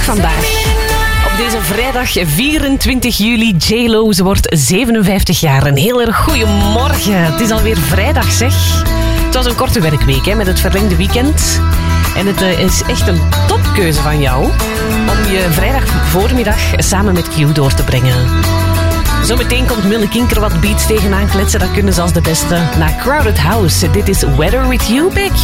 vandaag. Op deze vrijdag 24 juli, J.Lo, ze wordt 57 jaar. Een heel erg goeiemorgen. Het is alweer vrijdag, zeg. Het was een korte werkweek, hè, met het verlengde weekend. En het is echt een topkeuze van jou om je vrijdag voormiddag samen met Q door te brengen. Zometeen komt Mille Kinker wat beats tegenaan kletsen. Dat kunnen ze als de beste naar Crowded House. Dit is Weather With You bij Q.